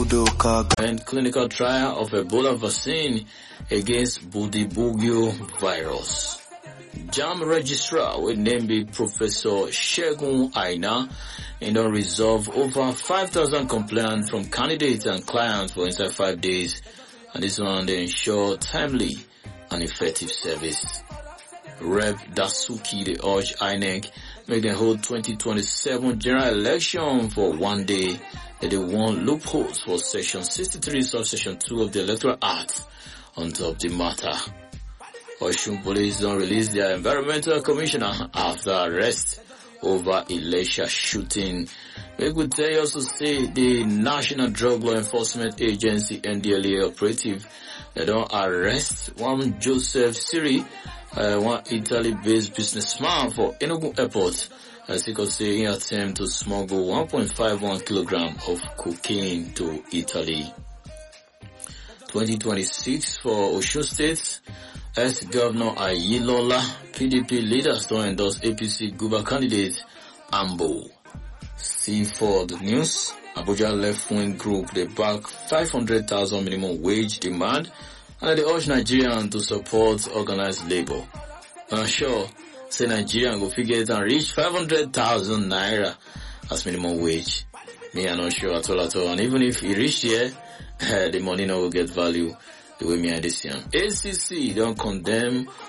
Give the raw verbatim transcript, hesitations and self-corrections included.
and clinical trial of Ebola vaccine against Budibugyo virus. JAMB registrar will name be Professor Shegun Aina and don't resolve over five thousand complaints from candidates and clients for inside five days. And this one they ensure timely and effective service. Rev Dasuki they urge I N E C make them hold twenty twenty-seven general election for one day, that they want loopholes for section sixty-three subsection two of the Electoral Act on top the matter. Osun police don't release their environmental commissioner after arrest over Elisha shooting. We could tell you also say the National Drug Law Enforcement Agency N D L A operative, they don't arrest one Joseph Siri, uh, one Italy-based businessman for Enugu Airport, as he could say in attempt to smuggle one point five one kilogram of cocaine to Italy. twenty twenty-six for Osun State, ex-Governor Ayilola, P D P leaders don't endorse A P C Guber candidate Ambo. See for the news, Abuja left-wing group, they back five hundred thousand minimum wage demand and they urge Nigerians to support organized labor. I'm sure, say Nigerian go figure it and reach five hundred thousand naira as minimum wage. Me, I'm not sure at all at all. And even if it reach here, the money no will get value the way me and this young. A C C don't condemn